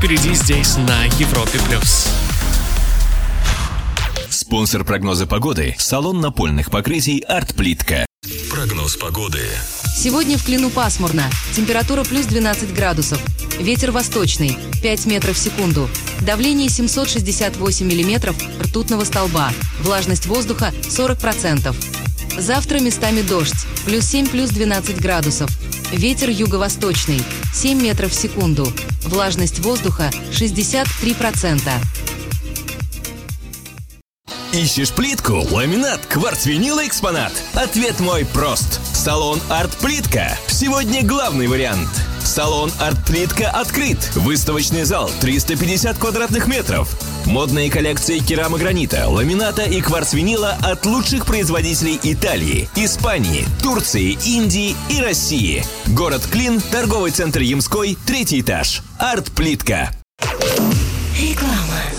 впереди здесь на Европе+. Спонсор прогноза погоды – салон напольных покрытий «Артплитка». Прогноз погоды. Сегодня в Клину пасмурно. Температура плюс 12 градусов. Ветер восточный, 5 метров в секунду. Давление 768 миллиметров ртутного столба. Влажность воздуха 40%. Завтра местами дождь. Плюс 7, плюс 12 градусов. Ветер юго-восточный, 7 метров в секунду. Влажность воздуха 63%. Ищешь плитку, ламинат, кварц, винил и экспонат? Ответ мой прост. Салон «Артплитка». Сегодня главный вариант. Салон «Артплитка» открыт. Выставочный зал 350 квадратных метров. Модные коллекции керамогранита, ламината и кварц-винила от лучших производителей Италии, Испании, Турции, Индии и России. Город Клин, торговый центр Ямской, 3-й этаж. «Артплитка». Реклама.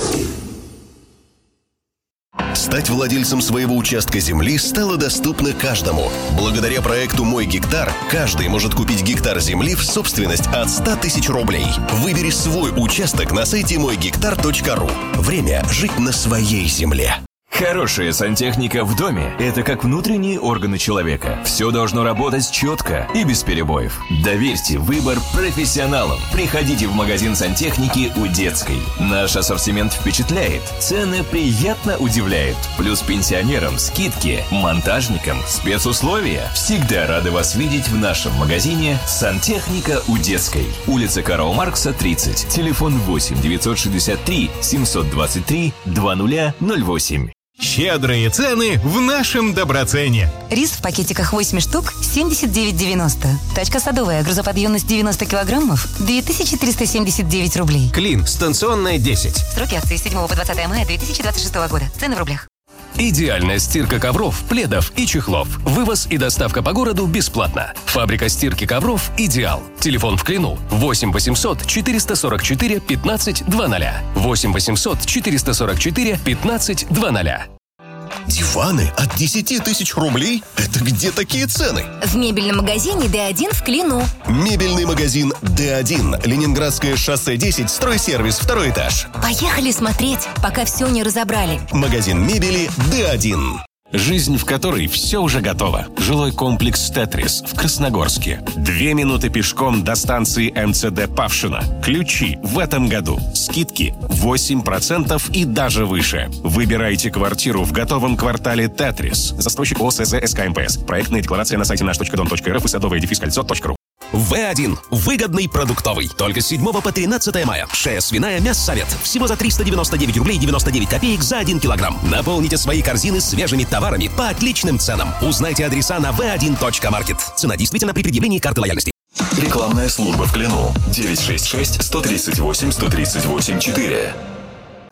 Стать владельцем своего участка земли стало доступно каждому. Благодаря проекту «Мой гектар» каждый может купить гектар земли в собственность от 100 тысяч рублей. Выбери свой участок на сайте moygektar.ru. Время жить на своей земле. Хорошая сантехника в доме – это как внутренние органы человека. Все должно работать четко и без перебоев. Доверьте выбор профессионалам. Приходите в магазин сантехники у Детской. Наш ассортимент впечатляет, цены приятно удивляют. Плюс пенсионерам скидки, монтажникам спецусловия. Всегда рады вас видеть в нашем магазине «Сантехника у Детской». Улица Карла Маркса, 30. Телефон 8 963 723 2008. Щедрые цены в нашем Доброцене. Рис в пакетиках 8 штук 79,90. Тачка садовая, грузоподъемность 90 килограммов 2379 рублей. Клин, станционная 10. Сроки акции с 7 по 20 мая 2026 года. Цены в рублях. Идеальная стирка ковров, пледов и чехлов. Вывоз и доставка по городу бесплатно. Фабрика стирки ковров «Идеал». Телефон в Клину 8 800 444 15 00. 8 800 444 15 00. Диваны от 10 тысяч рублей? Это где такие цены? В мебельном магазине D1 в Клину. Мебельный магазин D1. Ленинградское шоссе 10, стройсервис, 2-й этаж. Поехали смотреть, пока все не разобрали. Магазин мебели D1. Жизнь, в которой все уже готово. Жилой комплекс «Тетрис» в Красногорске. 2 минуты пешком до станции МЦД Павшино. Ключи в этом году. Скидки 8% и даже выше. Выбирайте квартиру в готовом квартале «Тетрис». Застройщик ОСЗ СКМПС. Проектная декларация на сайте наш.дом.рф и садовое-кольцо.ру. В1. Выгодный продуктовый. Только с 7 по 13 мая. Шея свиная Мяссовет. Всего за 399 рублей 99 копеек за 1 килограмм. Наполните свои корзины свежими товарами по отличным ценам. Узнайте адреса на v1.market. Цена действительно при предъявлении карты лояльности. Рекламная служба в Клину. 966 138 138 4.